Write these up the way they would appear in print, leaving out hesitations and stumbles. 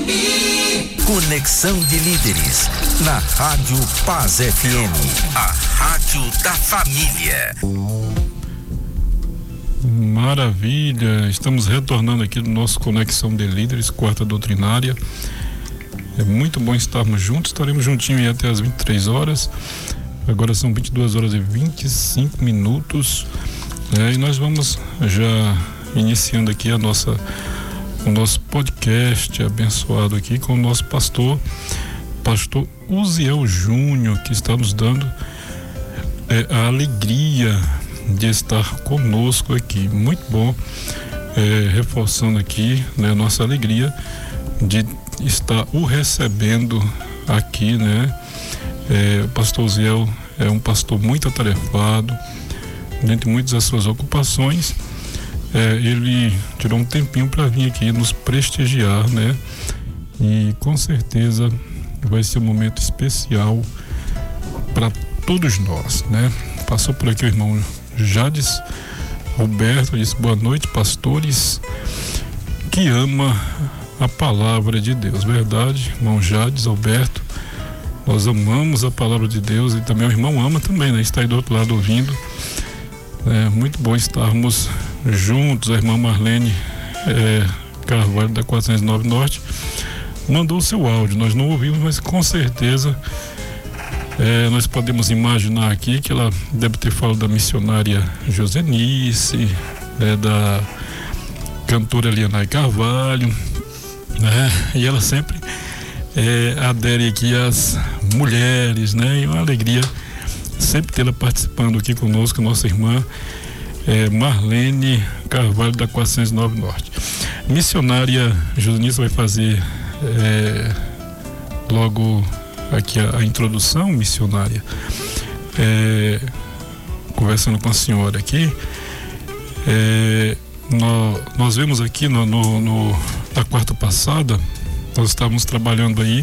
Conexão de Líderes, na Rádio Paz FM, a rádio da família. Maravilha, estamos retornando aqui do nosso Conexão de Líderes, quarta doutrinária. É muito bom estarmos juntos, estaremos juntinhos aí até as 23 horas. Agora são 22 horas e 25 minutos. E nós vamos já iniciando aqui o nosso podcast abençoado aqui com o nosso pastor Uziel Júnior, que está nos dando a alegria de estar conosco aqui. Muito bom, reforçando aqui, né, nossa alegria de estar o recebendo aqui, né? O pastor Uziel é um pastor muito atarefado, dentre muitas das suas ocupações. Ele tirou um tempinho para vir aqui nos prestigiar, né? E com certeza vai ser um momento especial para todos nós, né? Passou por aqui o irmão Jades Roberto, disse: boa noite, pastores que ama a palavra de Deus. Verdade, irmão Jades Alberto, nós amamos a palavra de Deus, e também o irmão ama também, né? Está aí do outro lado ouvindo. Muito bom estarmos juntos. A irmã Marlene Carvalho, da 409 Norte, mandou o seu áudio. Nós não ouvimos, mas com certeza nós podemos imaginar aqui que ela deve ter falado da missionária Josenice, da cantora Elianai Carvalho, né? E ela sempre adere aqui às mulheres, né? E uma alegria sempre tê-la participando aqui conosco, nossa irmã Marlene Carvalho, da 409 Norte. Missionária Josenice vai fazer logo aqui a introdução, missionária, conversando com a senhora aqui. Nós vemos aqui na quarta passada, nós estávamos trabalhando aí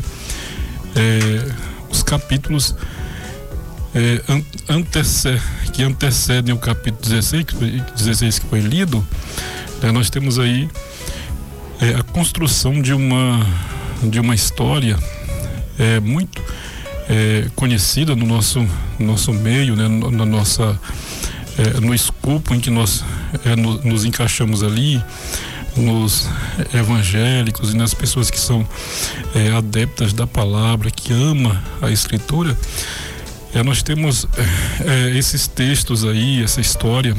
os capítulos que antecedem o capítulo 16 que foi lido. Nós temos aí a construção de uma história muito conhecida no nosso meio, né? No escopo em que nós nos encaixamos ali, nos evangélicos e nas pessoas que são adeptas da palavra, que ama a Escritura. Nós temos esses textos aí, essa história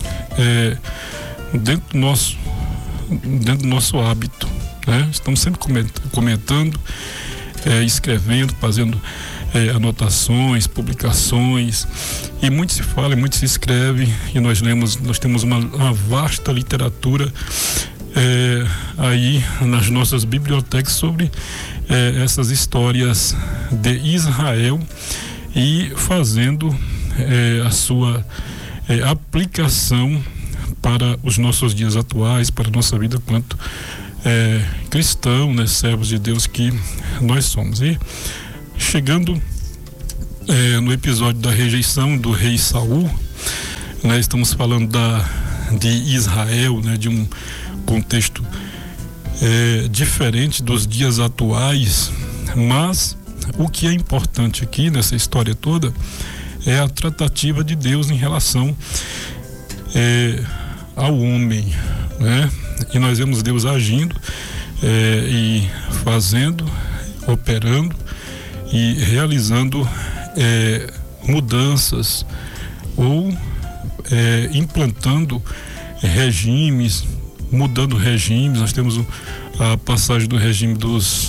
dentro do nosso hábito, né? Estamos sempre comentando, escrevendo, fazendo anotações, publicações, e muito se fala e muito se escreve, e nós temos uma vasta literatura aí nas nossas bibliotecas sobre essas histórias de Israel, e fazendo a sua aplicação para os nossos dias atuais, para a nossa vida quanto cristão, né, servos de Deus que nós somos. E chegando no episódio da rejeição do rei Saul, né, estamos falando de Israel, né, de um contexto diferente dos dias atuais, mas o que é importante aqui nessa história toda é a tratativa de Deus em relação ao homem, né? E nós vemos Deus agindo e fazendo, operando e realizando mudanças ou implantando regimes, mudando regimes. Nós temos a passagem do regime dos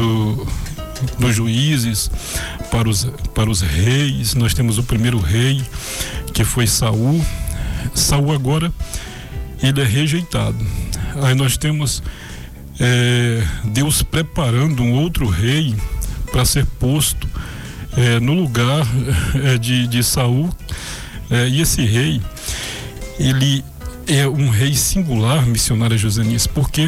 juízes para os reis. Nós temos o primeiro rei, que foi Saul. Saul agora ele é rejeitado. Aí nós temos Deus preparando um outro rei para ser posto no lugar de Saul. E esse rei, ele é um rei singular, missionária Josenice, porque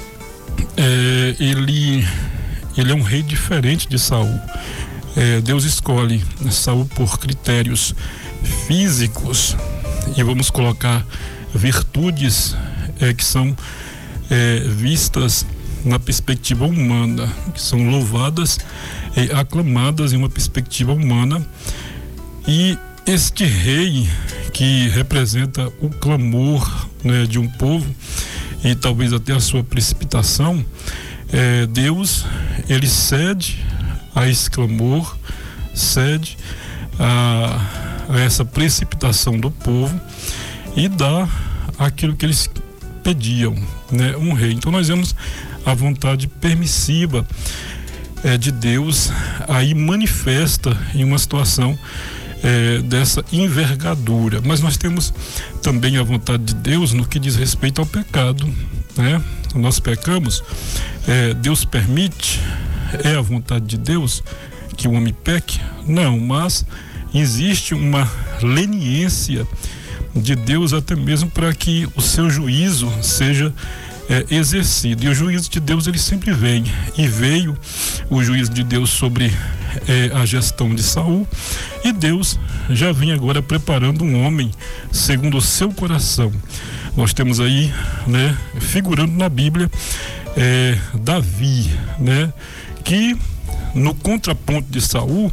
ele é um rei diferente de Saul. Deus escolhe Saul por critérios físicos, e vamos colocar virtudes que são vistas na perspectiva humana, que são louvadas e aclamadas em uma perspectiva humana. E este rei, que representa o clamor, né, de um povo e talvez até a sua precipitação, Deus, ele cede a esse clamor, cede a essa precipitação do povo e dá aquilo que eles pediam, né, um rei. Então nós vemos a vontade permissiva de Deus aí manifesta em uma situação dessa envergadura. Mas nós temos também a vontade de Deus no que diz respeito ao pecado, né? Nós pecamos, Deus permite, é a vontade de Deus que o homem peque? Não, mas existe uma leniência de Deus até mesmo para que o seu juízo seja exercido. E o juízo de Deus, ele sempre vem, e veio o juízo de Deus sobre a gestão de Saul, e Deus já vinha agora preparando um homem segundo o seu coração. Nós temos aí, né, figurando na Bíblia, Davi, né, que no contraponto de Saul,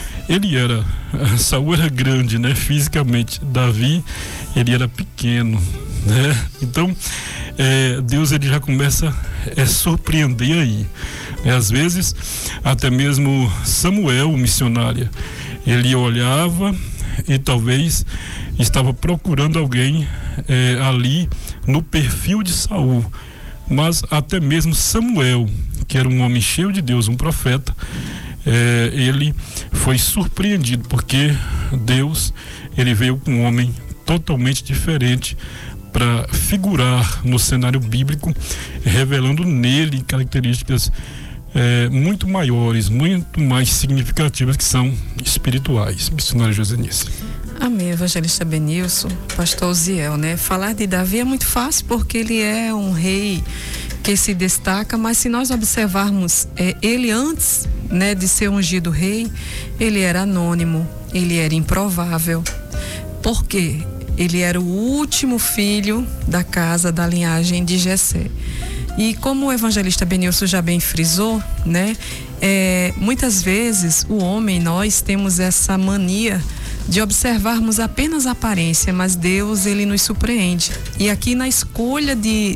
Saul era grande, né, fisicamente. Davi, ele era pequeno, né? Então Deus, ele já começa a surpreender aí. Às vezes até mesmo Samuel, o missionário, ele olhava e talvez estava procurando alguém ali no perfil de Saul, mas até mesmo Samuel, que era um homem cheio de Deus, um profeta, ele foi surpreendido, porque Deus, ele veio com um homem totalmente diferente para figurar no cenário bíblico, revelando nele características muito maiores, muito mais significativas, que são espirituais. Missionário Josenice. Amém, evangelista Benilson, pastor Uziel, né? Falar de Davi é muito fácil, porque ele é um rei que se destaca, mas se nós observarmos ele antes, né, de ser ungido rei, ele era anônimo, ele era improvável. Por quê? Ele era o último filho da casa, da linhagem de Jessé. E como o evangelista Benilson já bem frisou, né, muitas vezes o homem, nós temos essa mania de observarmos apenas a aparência, mas Deus, ele nos surpreende. E aqui na escolha de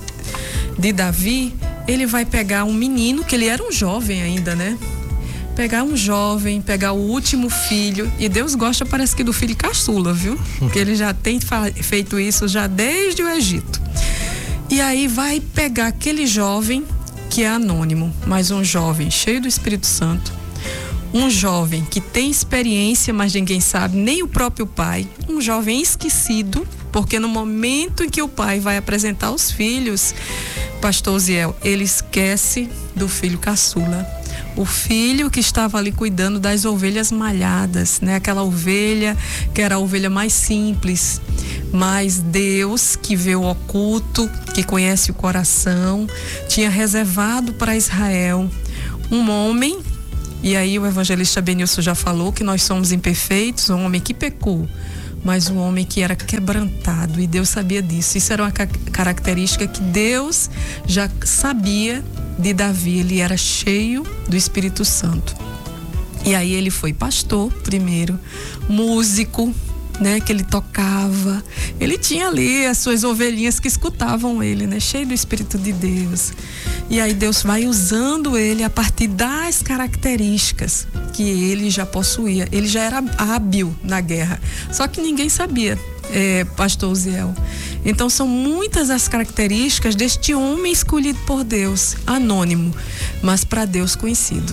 Davi, ele vai pegar um menino, que ele era um jovem ainda, né? Pegar um jovem, pegar o último filho, e Deus gosta, parece que do filho caçula, viu? Porque ele já tem feito isso já desde o Egito. E aí vai pegar aquele jovem que é anônimo, mas um jovem cheio do Espírito Santo, um jovem que tem experiência, mas ninguém sabe, nem o próprio pai, um jovem esquecido, porque no momento em que o pai vai apresentar os filhos, pastor Uziel, ele esquece do filho caçula. O filho que estava ali cuidando das ovelhas malhadas, né? Aquela ovelha que era a ovelha mais simples. Mas Deus, que vê o oculto, que conhece o coração, tinha reservado para Israel um homem. E aí o evangelista Benilson já falou que nós somos imperfeitos, um homem que pecou, mas um homem que era quebrantado, e Deus sabia disso. Isso era uma característica que Deus já sabia de Davi. Ele era cheio do Espírito Santo. E aí ele foi pastor primeiro, músico, né, que ele tocava. Ele tinha ali as suas ovelhinhas que escutavam ele, né, cheio do Espírito de Deus. E aí Deus vai usando ele a partir das características que ele já possuía. Ele já era hábil na guerra, só que ninguém sabia, pastor Uziel. Então são muitas as características deste homem escolhido por Deus, anônimo, mas para Deus conhecido.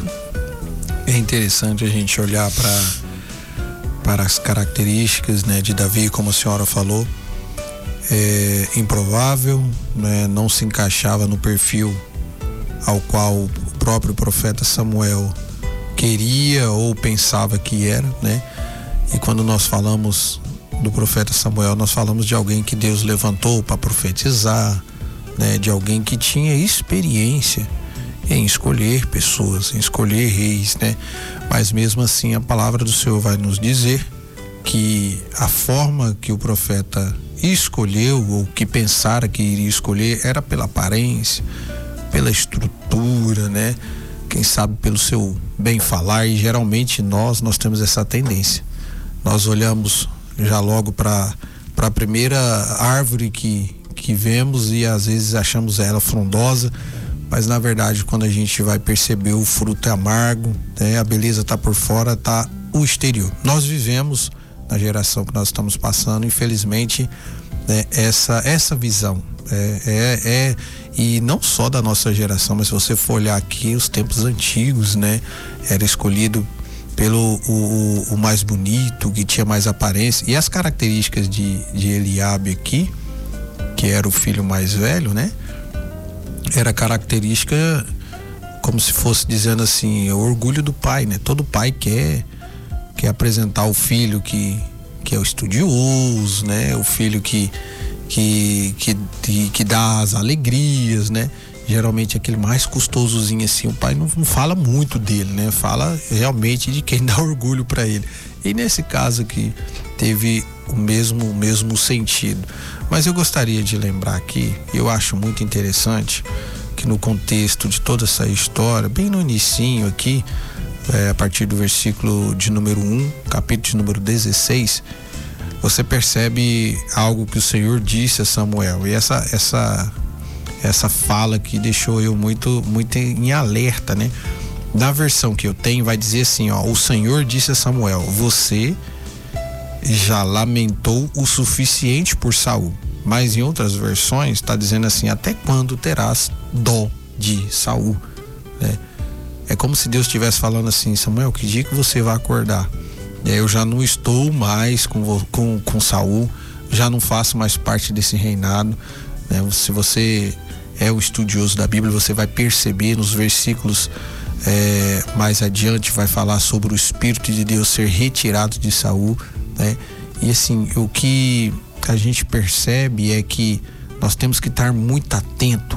É interessante a gente olhar para as características, né, de Davi, como a senhora falou. Improvável, né, não se encaixava no perfil ao qual o próprio profeta Samuel queria ou pensava que era, né? E quando nós falamos do profeta Samuel, nós falamos de alguém que Deus levantou para profetizar, né? De alguém que tinha experiência em escolher pessoas, em escolher reis, né? Mas mesmo assim a palavra do Senhor vai nos dizer que a forma que o profeta escolheu, ou que pensara que iria escolher, era pela aparência, pela estrutura, estatura, né? Quem sabe pelo seu bem falar, e geralmente nós temos essa tendência. Nós olhamos já logo para a primeira árvore que vemos e às vezes achamos ela frondosa, mas na verdade quando a gente vai perceber, o fruto é amargo, né? A beleza está por fora, tá o exterior. Nós vivemos na geração que nós estamos passando, infelizmente, né, essa visão e não só da nossa geração, mas se você for olhar aqui os tempos antigos, né, era escolhido pelo o mais bonito, que tinha mais aparência, e as características de Eliabe aqui, que era o filho mais velho, né, era característica como se fosse dizendo assim, o orgulho do pai, né? Todo pai quer apresentar o filho que é o estudioso, né? O filho que dá as alegrias, né? Geralmente aquele mais custosozinho assim, o pai não fala muito dele, né? Fala realmente de quem dá orgulho para ele. E nesse caso aqui teve o mesmo sentido. Mas eu gostaria de lembrar aqui, eu acho muito interessante que no contexto de toda essa história, bem no inicinho aqui, a partir do versículo de número 1, capítulo de número 16, você percebe algo que o Senhor disse a Samuel. E essa fala que deixou eu muito em alerta, né? Na versão que eu tenho vai dizer assim, ó: o Senhor disse a Samuel: você já lamentou o suficiente por Saul. Mas em outras versões está dizendo assim: até quando terás dó de Saul, né? É como se Deus estivesse falando assim: Samuel, que dia que você vai acordar? Eu já não estou mais com Saul, já não faço mais parte desse reinado, né? Se você é o estudioso da Bíblia, você vai perceber nos versículos mais adiante, vai falar sobre o Espírito de Deus ser retirado de Saul, né? E assim, o que a gente percebe é que nós temos que estar muito atento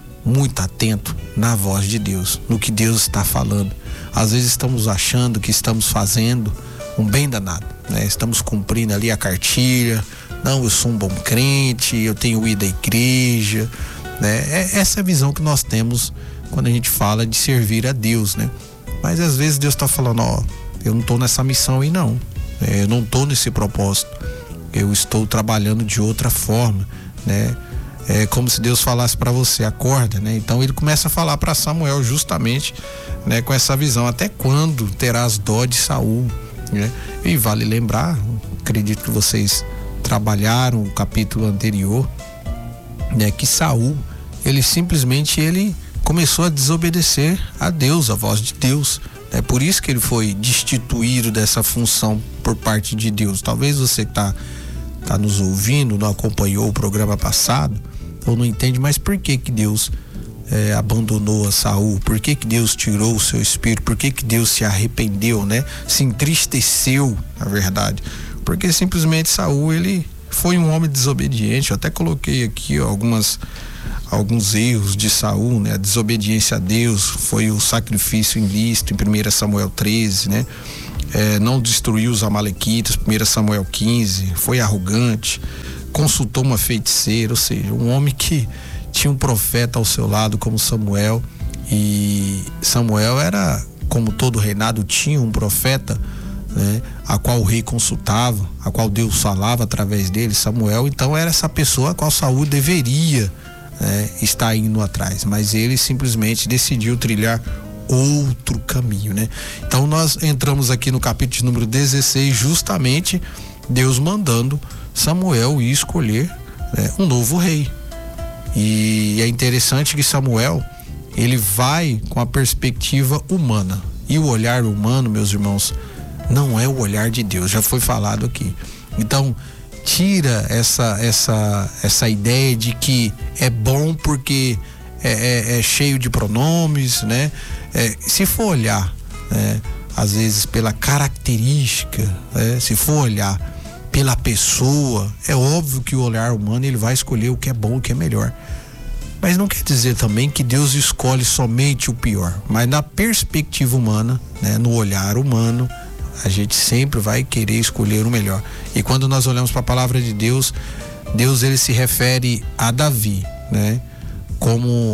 na voz de Deus, no que Deus está falando. Às vezes estamos achando que estamos fazendo um bem danado, né? Estamos cumprindo ali a cartilha, não, eu sou um bom crente, eu tenho ido à igreja, né? Essa é a visão que nós temos quando a gente fala de servir a Deus, né? Mas às vezes Deus está falando: ó, eu não estou nessa missão aí não, eu não estou nesse propósito, eu estou trabalhando de outra forma, né? É como se Deus falasse para você: acorda, né? Então ele começa a falar para Samuel justamente, né, com essa visão: até quando terás dó de Saul, né? E vale lembrar, acredito que vocês trabalharam o capítulo anterior, né, que Saul, ele simplesmente começou a desobedecer a Deus, a voz de Deus. É por isso que ele foi destituído dessa função por parte de Deus. Talvez você que tá nos ouvindo, não acompanhou o programa passado, ou não entende, mas por que Deus abandonou a Saul? Por que Deus tirou o seu espírito? Por que Deus se arrependeu, né? Se entristeceu, na verdade. Porque simplesmente Saul, ele foi um homem desobediente. Eu até coloquei aqui alguns erros de Saul, né? A desobediência a Deus foi o sacrifício ilícito em 1 Samuel 13, né? Não destruiu os amalequitas, 1 Samuel 15, foi arrogante, consultou uma feiticeira, ou seja, um homem que tinha um profeta ao seu lado como Samuel, e Samuel era, como todo reinado, tinha um profeta, né, a qual o rei consultava, a qual Deus falava através dele. Samuel, então, era essa pessoa a qual Saul deveria, né, estar indo atrás, mas ele simplesmente decidiu trilhar outro caminho, né? Então nós entramos aqui no capítulo de número 16, justamente Deus mandando Samuel ir escolher, né, um novo rei. E é interessante que Samuel, ele vai com a perspectiva humana, e o olhar humano, meus irmãos, não é o olhar de Deus, já foi falado aqui. Então tira essa ideia de que é bom porque é cheio de pronomes, né? Se for olhar, né, às vezes pela característica, né, se for olhar pela pessoa, é óbvio que o olhar humano, ele vai escolher o que é bom, o que é melhor. Mas não quer dizer também que Deus escolhe somente o pior. Mas na perspectiva humana, né, no olhar humano, a gente sempre vai querer escolher o melhor. E quando nós olhamos para a palavra de Deus, ele se refere a Davi, né, como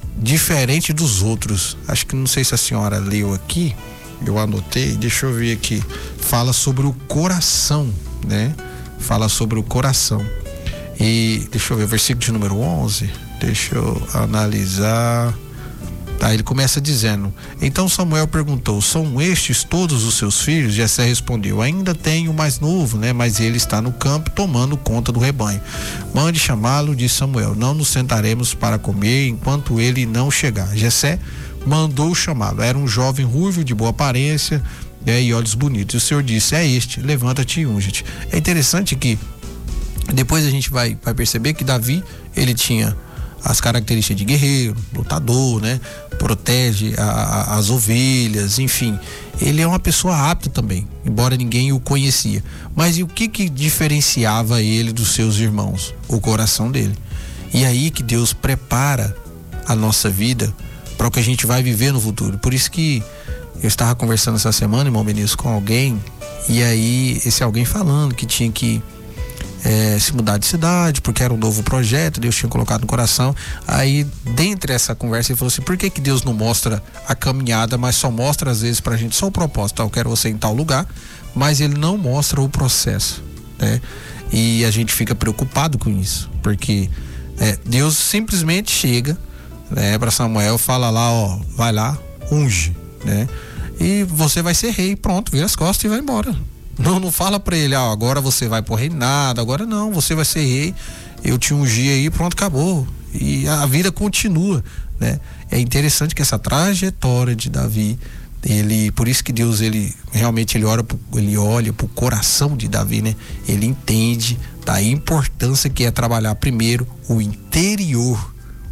diferente dos outros. Acho que não sei se a senhora leu aqui, eu anotei, deixa eu ver aqui. Fala sobre o coração, né? Fala sobre o coração. E deixa eu ver, versículo de número 11, deixa eu analisar. Tá, ele começa dizendo: então Samuel perguntou: são estes todos os seus filhos? Jessé respondeu: ainda tenho o mais novo, né? Mas ele está no campo tomando conta do rebanho. Mande chamá-lo, disse Samuel. Não nos sentaremos para comer enquanto ele não chegar. Jessé mandou chamá-lo. Era um jovem ruivo de boa aparência, e olhos bonitos. E o Senhor disse: é este, levanta-te e unge-te. É interessante que depois a gente vai perceber que Davi, ele tinha as características de guerreiro, lutador, né? Protege as ovelhas, enfim. Ele é uma pessoa apta também, embora ninguém o conhecia. Mas e o que diferenciava ele dos seus irmãos? O coração dele. E aí que Deus prepara a nossa vida para o que a gente vai viver no futuro. Por isso que eu estava conversando essa semana, irmão Benício, com alguém, e aí esse alguém falando que tinha que se mudar de cidade, porque era um novo projeto, Deus tinha colocado no coração. Aí, dentre essa conversa, ele falou assim: por que Deus não mostra a caminhada, mas só mostra às vezes pra gente só o propósito? Eu quero você em tal lugar, mas ele não mostra o processo, né? E a gente fica preocupado com isso, porque Deus simplesmente chega, né, pra Samuel, fala lá, ó, vai lá, unge, né? E você vai ser rei, pronto, vira as costas e vai embora. Não fala pra ele: agora você vai pro reinado, agora não, você vai ser rei, eu te ungi aí, pronto, acabou. E a vida continua, né? É interessante que essa trajetória de Davi, por isso que Deus, ele realmente ele olha pro coração de Davi, né? Ele entende da importância que é trabalhar primeiro o interior,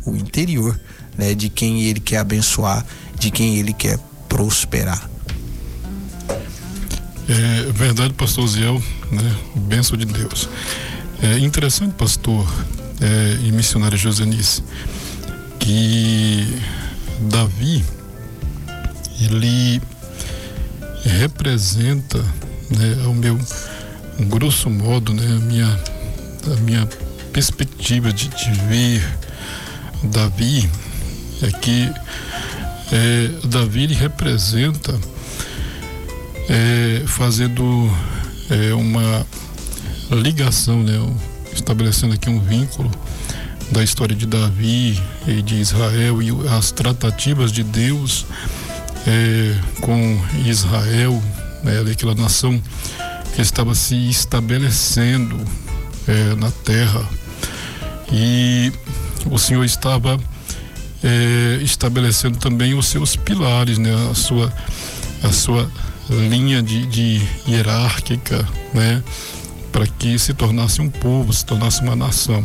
né? De quem ele quer abençoar, de quem ele quer prosperar. É verdade, pastor Ziel, né? Bênção de Deus. É interessante, pastor e missionária Josenice, que Davi, ele representa, né, ao meu grosso modo, né, a minha perspectiva de ver Davi é que Davi, ele representa fazendo uma ligação, né, estabelecendo aqui um vínculo da história de Davi e de Israel e as tratativas de Deus com Israel, né, aquela nação que estava se estabelecendo na terra, e o Senhor estava estabelecendo também os seus pilares, né, a sua linha de hierárquica, né, para que se tornasse um povo, se tornasse uma nação.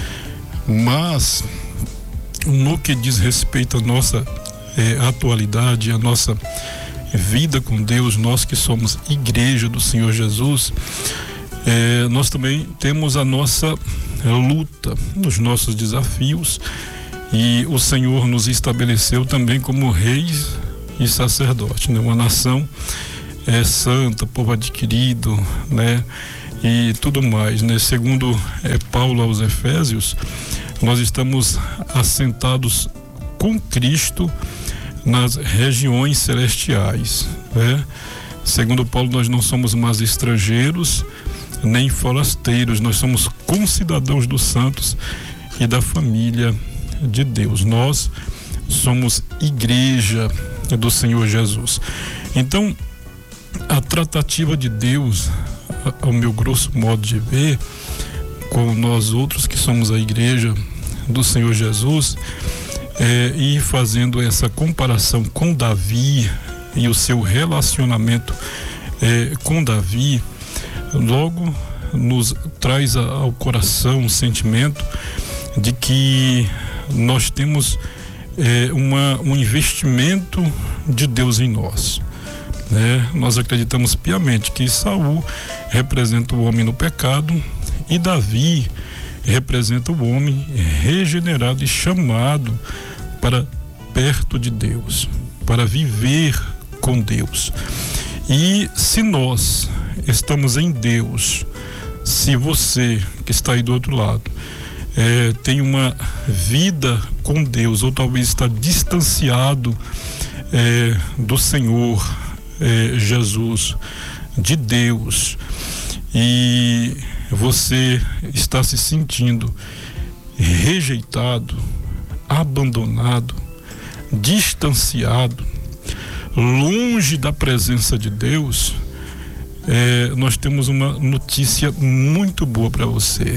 Mas no que diz respeito à nossa atualidade, à nossa vida com Deus, nós que somos igreja do Senhor Jesus, nós também temos a nossa luta, os nossos desafios, e o Senhor nos estabeleceu também como reis e sacerdotes, né? Uma nação santa, povo adquirido, né? E tudo mais, né? Segundo Paulo aos Efésios, nós estamos assentados com Cristo nas regiões celestiais, né? Segundo Paulo, nós não somos mais estrangeiros nem forasteiros, nós somos concidadãos dos santos e da família de Deus. Nós somos igreja do Senhor Jesus. Então, a tratativa de Deus, ao meu grosso modo de ver, com nós outros que somos a igreja do Senhor Jesus, e fazendo essa comparação com Davi e o seu relacionamento com Davi, logo nos traz ao coração um sentimento de que nós temos um investimento de Deus em nós, né? Nós acreditamos piamente que Saul representa o homem no pecado e Davi representa o homem regenerado e chamado para perto de Deus, para viver com Deus. E se nós estamos em Deus, se você que está aí do outro lado tem uma vida com Deus, ou talvez está distanciado do Senhor Jesus, de Deus, e você está se sentindo rejeitado, abandonado, distanciado, longe da presença de Deus, nós temos uma notícia muito boa para você.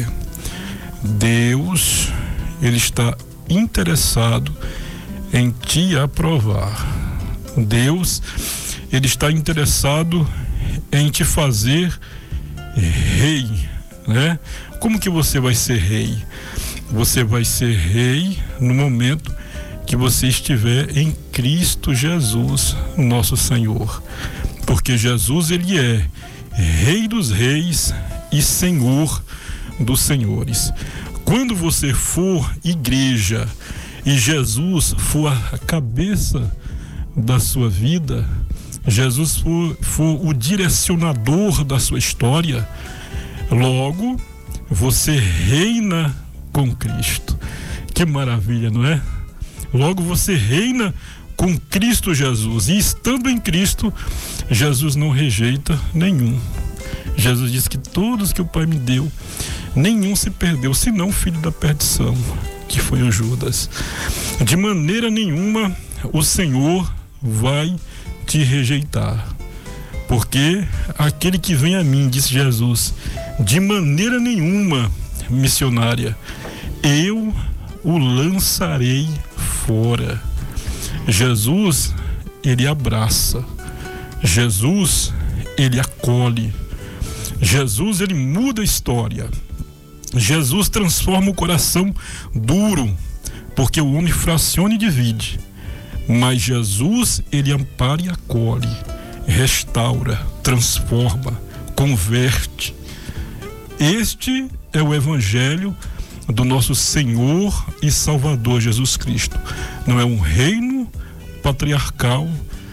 Deus, Ele está interessado em te aprovar. Deus, Ele está interessado em te fazer rei, né? Como que você vai ser rei? Você vai ser rei no momento que você estiver em Cristo Jesus, nosso Senhor. Porque Jesus, Ele é Rei dos Reis e Senhor dos Senhores. Quando você for igreja e Jesus for a cabeça da sua vida, Jesus for o direcionador da sua história, logo você reina com Cristo. Que maravilha, não é? Logo você reina com Cristo Jesus, e estando em Cristo, Jesus não rejeita nenhum. Jesus diz que todos que o Pai me deu, nenhum se perdeu, senão o filho da perdição, que foi o Judas. De maneira nenhuma o Senhor vai te rejeitar, porque aquele que vem a mim, disse Jesus, de maneira nenhuma, missionária, eu o lançarei fora. Jesus, Ele abraça. Jesus, Ele acolhe. Jesus, Ele muda a história. Jesus transforma o coração duro, porque o homem fraciona e divide. Mas Jesus, Ele ampara e acolhe, restaura, transforma, converte. Este é o Evangelho do nosso Senhor e Salvador Jesus Cristo. Não é um reino patriarcal,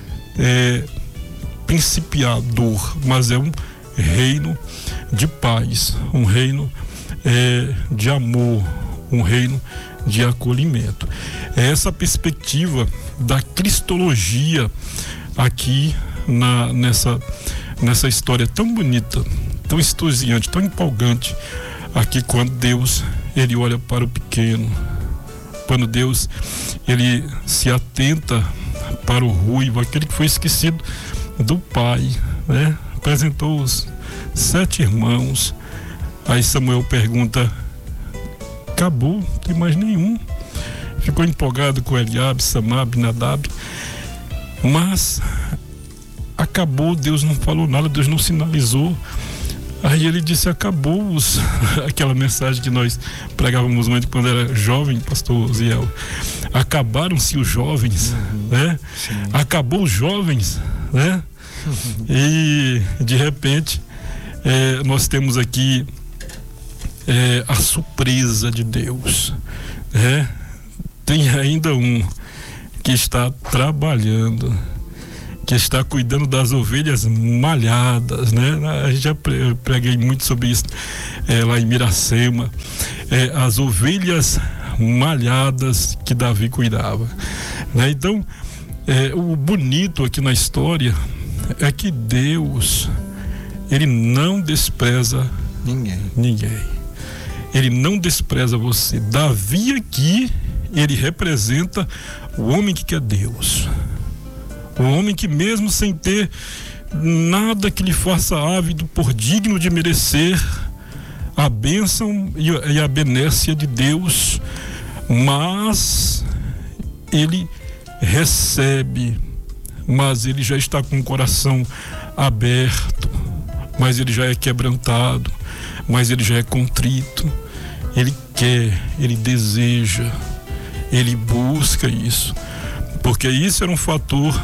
principiador, mas é um reino de paz, um reino de amor, um reino de acolhimento. É essa perspectiva da cristologia aqui nessa história tão bonita, tão extasiante, tão empolgante, aqui quando Deus, Ele olha para o pequeno, quando Deus, Ele se atenta para o ruivo, aquele que foi esquecido do pai, né? Apresentou os 7 irmãos. Aí Samuel pergunta: acabou, não tem mais nenhum. Ficou empolgado com Eliabe, Samar, Abinadab, mas acabou. Deus não falou nada, Deus não sinalizou. Aí ele disse: acabou aquela mensagem que nós pregávamos muito quando era jovem, pastor Ziel. Acabaram-se os jovens, né? Sim. Acabou os jovens, né? E de repente nós temos aqui a surpresa de Deus, né? Tem ainda um que está trabalhando, que está cuidando das ovelhas malhadas, né? A gente já preguei muito sobre isso lá em Miracema, as ovelhas malhadas que Davi cuidava, né? Então, o bonito aqui na história é que Deus, Ele não despreza ninguém. Ele não despreza você. Davi aqui, ele representa o homem que quer Deus. O homem que, mesmo sem ter nada que lhe faça ávido por digno de merecer a bênção e a benécia de Deus, mas ele recebe, mas ele já está com o coração aberto, mas ele já é quebrantado, mas ele já é contrito. Ele quer, ele deseja, ele busca isso, porque isso era um fator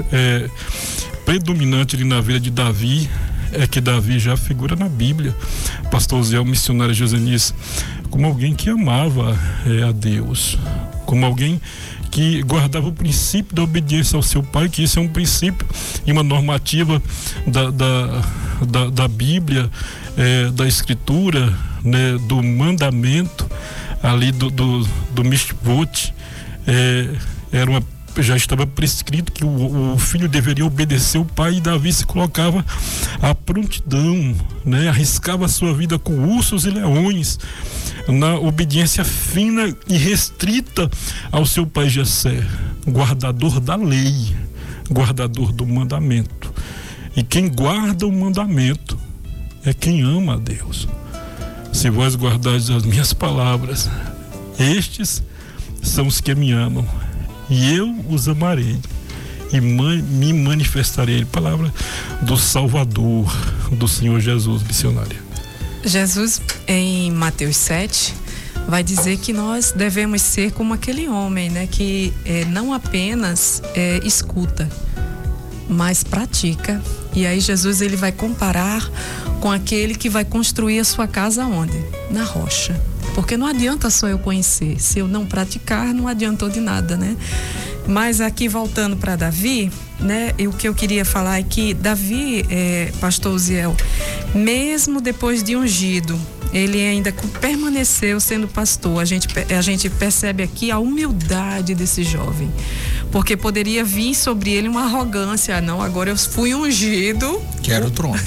predominante ali na vida de Davi. É que Davi já figura na Bíblia, pastor Zé, o missionário Josenice, como alguém que amava a Deus, como alguém que guardava o princípio da obediência ao seu pai, que isso é um princípio e uma normativa da Bíblia, da Escritura, né, do mandamento. ali do Mishpot, já estava prescrito que o filho deveria obedecer o pai, e Davi se colocava à prontidão, né? Arriscava a sua vida com ursos e leões, na obediência fina e restrita ao seu pai Jessé, guardador da lei, guardador do mandamento. E quem guarda o mandamento é quem ama a Deus. Se vós guardardes as minhas palavras, estes são os que me amam, e eu os amarei e me manifestarei. Palavra do Salvador, do Senhor Jesus, missionária. Jesus, em Mateus 7, vai dizer que nós devemos ser como aquele homem, né, que não apenas escuta, mas pratica. E aí Jesus, ele vai comparar com aquele que vai construir a sua casa onde? Na rocha. Porque não adianta só eu conhecer, se eu não praticar, não adiantou de nada, né? Mas aqui, voltando para Davi, né? O que eu queria falar é que Davi, pastor Uziel, mesmo depois de ungido, ele ainda permaneceu sendo pastor. A gente percebe aqui a humildade desse jovem, porque poderia vir sobre ele uma arrogância. Ah, não, agora eu fui ungido, quero o trono.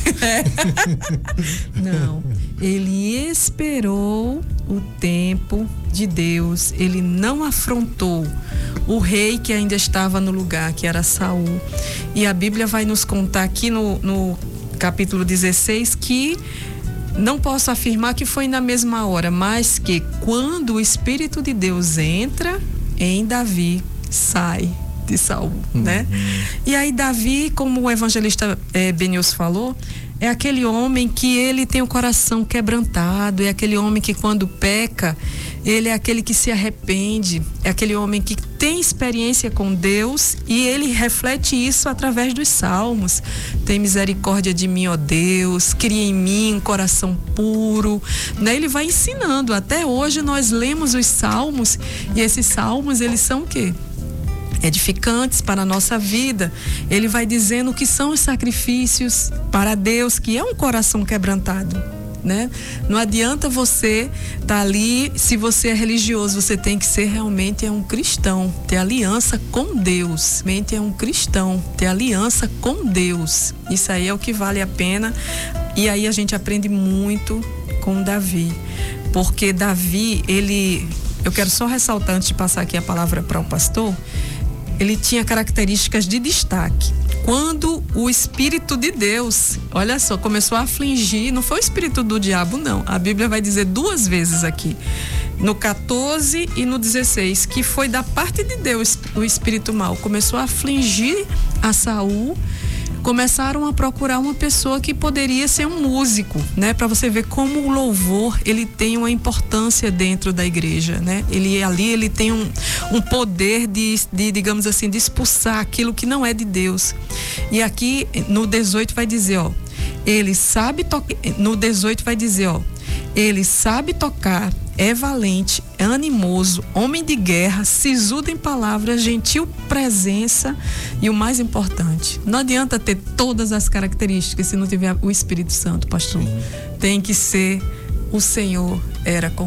Não, ele esperou o tempo de Deus. Ele não afrontou o rei que ainda estava no lugar, que era Saul. E a Bíblia vai nos contar aqui no capítulo 16 que não posso afirmar que foi na mesma hora, mas que quando o Espírito de Deus entra em Davi, sai de Saul, né? E aí Davi, como o evangelista Benilson falou, é aquele homem que ele tem o coração quebrantado, é aquele homem que quando peca, ele é aquele que se arrepende, é aquele homem que tem experiência com Deus, e ele reflete isso através dos salmos. Tem misericórdia de mim, ó Deus, cria em mim um coração puro, né? Ele vai ensinando. Até hoje nós lemos os salmos, e esses salmos, eles são o quê? Edificantes para a nossa vida. Ele vai dizendo o que são os sacrifícios para Deus, que é um coração quebrantado, né? Não adianta você estar ali, se você é religioso, você tem que ser realmente um cristão, ter aliança com Deus. Realmente é um cristão, ter aliança com Deus. Isso aí é o que vale a pena. E aí a gente aprende muito com Davi, porque Davi, eu quero só ressaltar antes de passar aqui a palavra para o pastor, ele tinha características de destaque. Quando o Espírito de Deus, olha só, começou a afligir, não foi o Espírito do diabo, não. A Bíblia vai dizer 2 vezes aqui, no 14 e no 16, que foi da parte de Deus o Espírito mau. Começou a afligir a Saul. Começaram a procurar uma pessoa que poderia ser um músico, né? Para você ver como o louvor, ele tem uma importância dentro da igreja, né? Ele tem um poder de, digamos assim, de expulsar aquilo que não é de Deus. E aqui no 18 vai dizer, ó, ele sabe tocar, no 18 vai dizer, ó, ele sabe tocar, é valente, é animoso, homem de guerra, sisudo em palavras, gentil presença, e o mais importante, não adianta ter todas as características se não tiver o Espírito Santo, pastor. Sim. Tem que ser o Senhor era com